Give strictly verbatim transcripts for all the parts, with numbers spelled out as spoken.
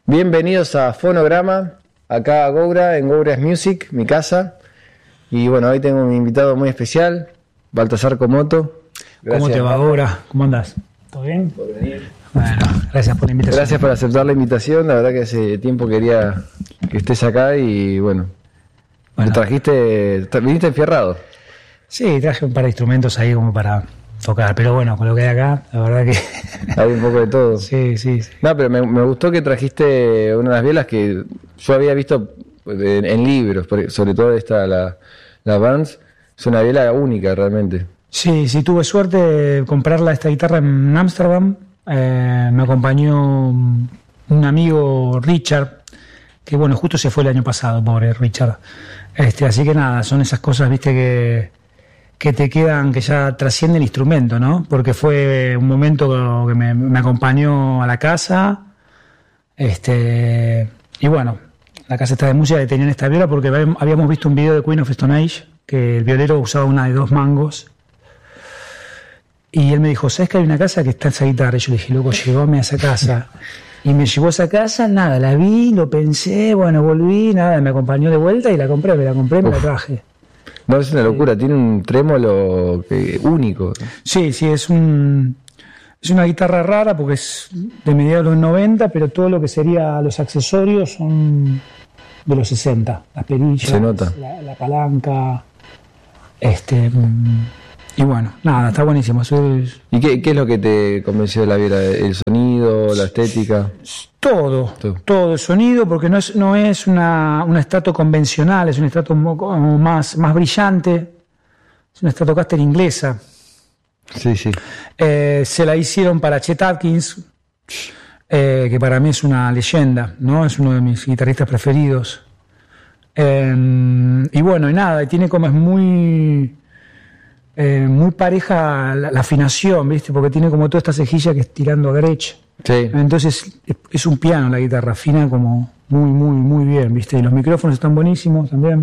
Bienvenidos a Fonograma, acá a Goura, en Goura's Music, mi casa. Y bueno, hoy tengo un invitado muy especial, Baltasar Comoto. Gracias. ¿Cómo te va, Goura? ¿Cómo andás? ¿Todo bien? Por venir. Bueno, gracias por la invitación. Gracias por aceptar la invitación, la verdad que hace tiempo quería que estés acá y bueno, bueno. te trajiste, viniste enfierrado. Sí, traje un par de instrumentos ahí como para tocar, pero bueno, con lo que hay acá, la verdad que... Hay un poco de todo. Sí, sí, sí. No, pero me, me gustó que trajiste una de las violas que yo había visto en, en libros, sobre todo esta, la, la Vance, es una viola única realmente. Sí, sí, tuve suerte de comprarla, esta guitarra en Ámsterdam. Eh, me acompañó un amigo, Richard, que bueno, justo se fue el año pasado, pobre Richard. Este, así que nada, son esas cosas, viste, que... que te quedan, que ya trasciende el instrumento, ¿no? Porque fue un momento que me, me acompañó a la casa, este, y bueno, la casa está de música que tenían esta viola porque habíamos visto un video de Queen of Stone Age, que el violero usaba una de dos mangos, y él me dijo, ¿sabes que hay una casa que está esa guitarra? Y yo le dije, loco, llévame a esa casa. Y me llevó a esa casa, nada, la vi, lo pensé, bueno, volví, nada, me acompañó de vuelta y la compré, me la compré y me la traje. No, es una locura, tiene un trémolo que, único. Sí, sí, es un es una guitarra rara porque es de mediados de los noventa, pero todo lo que sería los accesorios son de los sesenta. Las perillas, se nota. La, la palanca, este y bueno, nada, está buenísimo. Es, ¿Y qué, qué es lo que te convenció de la viola? ¿El sonido, la estética? Todo, todo, todo el sonido, porque no es, no es una, un estrato convencional, es un estrato más, más brillante, es una Stratocaster inglesa. Sí, sí. Eh, se la hicieron para Chet Atkins, eh, que para mí es una leyenda, ¿no? Es uno de mis guitarristas preferidos. Eh, y bueno, y nada, y tiene como es muy... Eh, muy pareja la, la afinación, ¿viste? Porque tiene como toda esta cejilla que es tirando a Gretsch. Sí. Entonces es, es un piano la guitarra, afina como muy, muy, muy bien, ¿viste? Y los micrófonos están buenísimos también.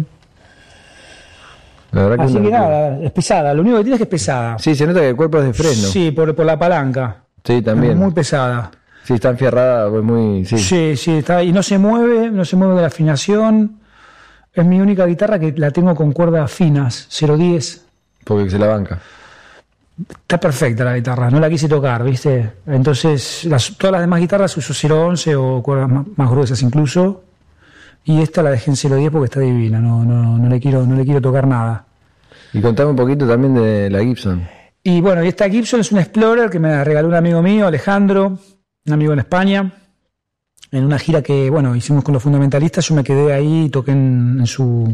La verdad que Así no, que nada, es pesada. Lo único que tiene es que es pesada. Sí, se nota que el cuerpo es de Fresno. Sí, por, por la palanca. Sí, también. Es muy pesada. Sí, está enfierrada, pues muy... Sí, sí, sí está, y no se mueve, no se mueve de la afinación. Es mi única guitarra que la tengo con cuerdas finas, cero diez. Porque se la banca. Está perfecta la guitarra, no la quise tocar, ¿viste? Entonces, las, todas las demás guitarras uso cero once o cuerdas más, más gruesas incluso. Y esta la dejé en cero diez porque está divina, no, no, no, le quiero, no le quiero tocar nada. Y contame un poquito también de la Gibson. Y bueno, y esta Gibson es una Explorer que me regaló un amigo mío, Alejandro, un amigo en España, en una gira que, bueno, hicimos con los Fundamentalistas. Yo me quedé ahí y toqué en, en su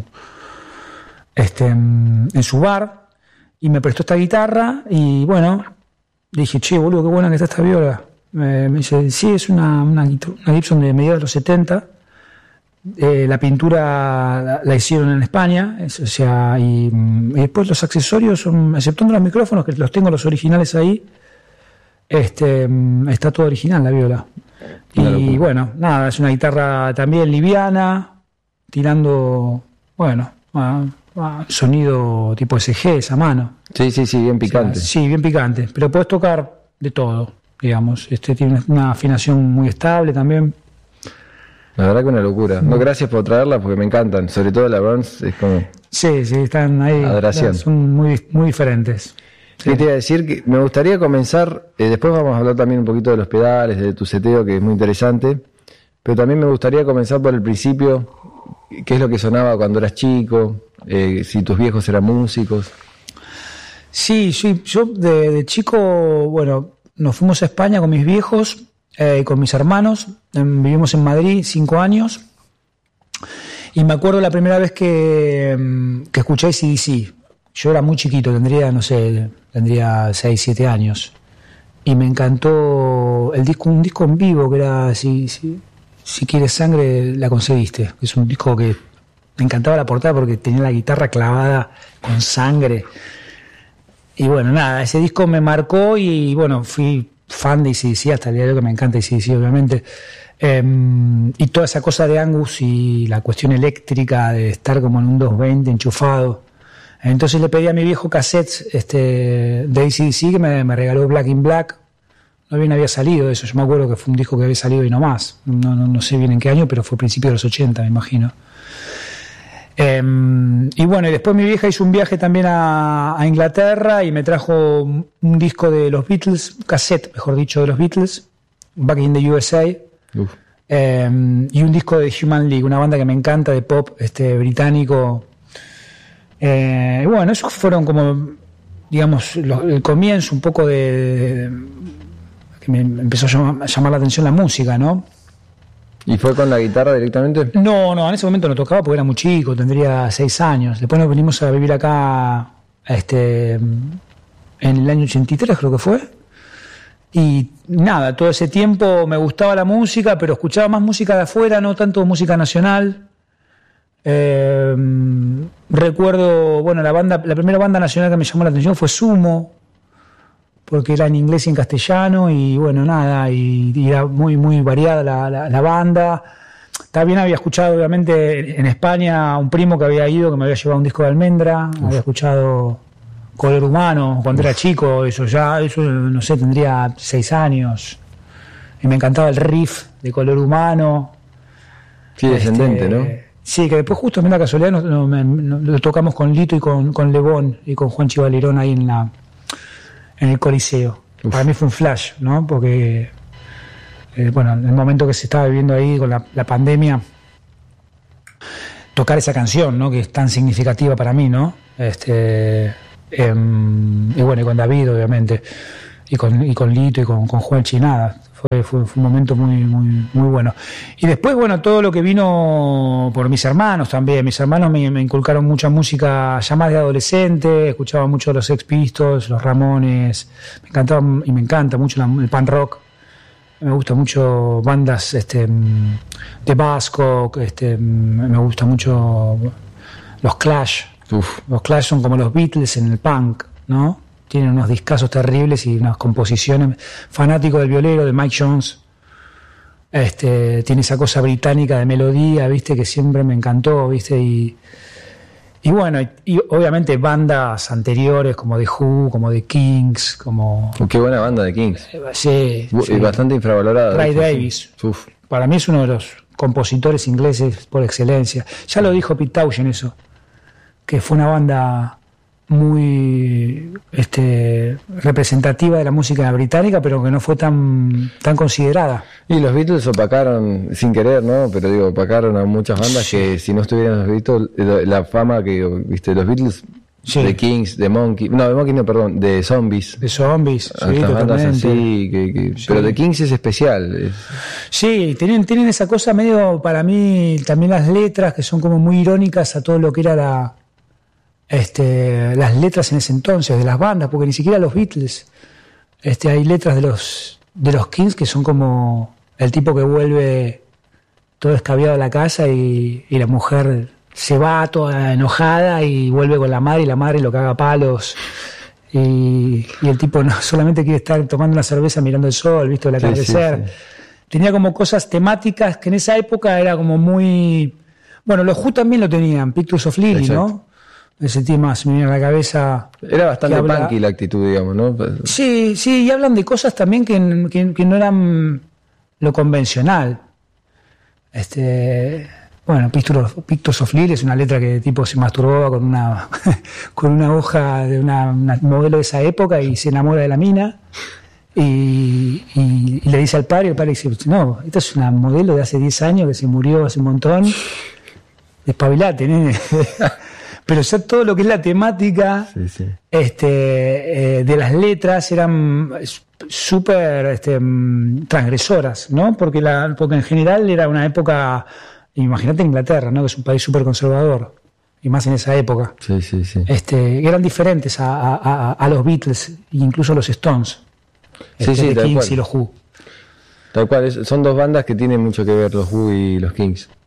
este en, en su bar. Y me prestó esta guitarra y bueno, dije, che, boludo, qué buena que está esta viola. Eh, me dice, sí, es una, una, una Gibson de mediados de los setenta. Eh, la pintura la, la hicieron en España, es, o sea, y, y después los accesorios, son, exceptuando los micrófonos, que los tengo los originales ahí, este, está todo original la viola. Y bueno, nada, es una guitarra también liviana, tirando, bueno, a, Ah, sonido tipo S G, esa mano. Sí, sí, sí, bien picante. O sea, sí, bien picante. Pero puedes tocar de todo, digamos. Este tiene una afinación muy estable también. La verdad que una locura. No, gracias por traerla porque me encantan. Sobre todo la Burns es como... Sí, sí, están ahí. Adoración. Son muy, muy diferentes. Sí. ¿Qué te iba a decir? Que me gustaría comenzar... Eh, después vamos a hablar también un poquito de los pedales, de tu seteo, que es muy interesante. Pero también me gustaría comenzar por el principio. ¿Qué es lo que sonaba cuando eras chico? Eh, si tus viejos eran músicos. Sí, sí, yo de, de chico, bueno, nos fuimos a España con mis viejos, eh, con mis hermanos, eh, vivimos en Madrid cinco años, y me acuerdo la primera vez que, que escuché A C D C. Yo era muy chiquito, tendría, no sé, tendría seis, siete años, y me encantó el disco, un disco en vivo que era Si, si, si quieres sangre, la conseguiste. Es un disco que me encantaba la portada porque tenía la guitarra clavada con sangre. Y bueno, nada, ese disco me marcó y bueno, fui fan de A C D C hasta el día de hoy, que me encanta A C D C, obviamente. Eh, y toda esa cosa de Angus y la cuestión eléctrica de estar como en un doscientos veinte enchufado. Entonces le pedí a mi viejo cassettes este, de A C D C, que me, me regaló Black in Black, no bien había salido eso. Yo me acuerdo que fue un disco que había salido y no más. No, no, no sé bien en qué año, pero fue a principios de los ochenta, me imagino. Eh, y bueno, y después mi vieja hizo un viaje también a, a Inglaterra y me trajo un disco de los Beatles, un cassette, mejor dicho, de los Beatles, Back in the U S A. Uf. Eh, y un disco de Human League, una banda que me encanta de pop este, británico. Eh, y bueno, esos fueron como, digamos, lo, el comienzo un poco de, de, de que me empezó a llamar, a llamar la atención la música, ¿no? ¿Y fue con la guitarra directamente? No, no, en ese momento no tocaba porque era muy chico, tendría seis años. Después nos venimos a vivir acá este, en el año ochenta y tres, creo que fue. Y nada, todo ese tiempo me gustaba la música, pero escuchaba más música de afuera, no tanto música nacional. Eh, recuerdo, bueno, la banda, la primera banda nacional que me llamó la atención fue Sumo, porque era en inglés y en castellano, y bueno, nada, y, y era muy, muy variada la, la, la banda. También había escuchado, obviamente, en España, un primo que había ido, que me había llevado un disco de Almendra. Uf. Había escuchado Color Humano cuando Uf. era chico, eso ya, eso no sé, tendría seis años. Y me encantaba el riff de Color Humano. Sí, descendente, este, ¿no? Sí, que después justo, la casualidad, nos, nos, nos, lo tocamos con Lito y con, con Lebón y con Juan Chivalerón ahí en la en el Coliseo. Uf. Para mí fue un flash, ¿no? Porque, eh, bueno, en el momento que se estaba viviendo ahí con la, la pandemia, tocar esa canción, ¿no? Que es tan significativa para mí, ¿no? Este, eh, y bueno, y con David, obviamente, y con, y con Lito y con, con Juanchi, nada. Fue, fue, fue un momento muy, muy, muy bueno. Y después, bueno, todo lo que vino por mis hermanos también. Mis hermanos me, me inculcaron mucha música ya más de adolescente, escuchaba mucho los Sex Pistols, los Ramones, me encantaba y me encanta mucho la, el punk rock. Me gusta mucho bandas este, de Vasco, este, me gusta mucho los Clash. Uf. Los Clash son como los Beatles en el punk, ¿no? Tienen unos discazos terribles y unas composiciones. Fanático del violero, de Mike Jones. Este, tiene esa cosa británica de melodía, ¿viste? Que siempre me encantó, ¿viste? Y, y bueno, y, y obviamente bandas anteriores como The Who, como The Kings, como... Qué buena banda The Kings. Sí. sí. Bastante infravalorada. Ray Davies. Uf. Para mí es uno de los compositores ingleses por excelencia. Ya lo dijo Pete Townshend eso, que fue una banda muy este, representativa de la música británica, pero que no fue tan, tan considerada. Y los Beatles opacaron, sin querer, ¿no? Pero digo, opacaron a muchas bandas sí. que si no estuvieran los Beatles, la fama que, viste, los Beatles, sí. de Kings, de Monkey, no, de Monkey no, perdón, de Zombies. De Zombies, sí, totalmente. Bandas así, que, que, sí. Pero de Kings es especial. Es... Sí, tienen, tienen esa cosa medio, para mí, también las letras, que son como muy irónicas a todo lo que era la... Este, las letras en ese entonces de las bandas, porque ni siquiera los Beatles, este, hay letras de los de los Kings que son como el tipo que vuelve todo escabiado a la casa y, y la mujer se va toda enojada y vuelve con la madre y la madre lo caga a palos y, y el tipo no solamente quiere estar tomando una cerveza mirando el sol, visto el atardecer. Sí, sí, sí. Tenía como cosas temáticas que en esa época era como muy... Bueno, los Who también lo tenían, Pictures of Lily, exacto. ¿no? Ese tema se me viene a la cabeza. Era bastante habla... punky la actitud, digamos, ¿no? Sí, sí, y hablan de cosas también que, que, que no eran lo convencional. Este, bueno, Pictures of Lily es una letra que el tipo se masturbaba con una con una hoja de una, una modelo de esa época y se enamora de la mina y, y, y le dice al padre, y el padre dice, no, esta es una modelo de hace diez años que se murió hace un montón. Despabilate, nene. Pero ya todo lo que es la temática sí, sí. Este, eh, de las letras eran súper este, transgresoras, ¿no? Porque, la, porque en general era una época, imagínate Inglaterra, ¿no? Que es un país súper conservador, y más en esa época. Sí, sí, sí. Este, eran diferentes a, a, a los Beatles, incluso los Stones, este, sí, sí, de Kings cual. y los Who. Tal cual, es, son dos bandas que tienen mucho que ver, los Who y los Kings.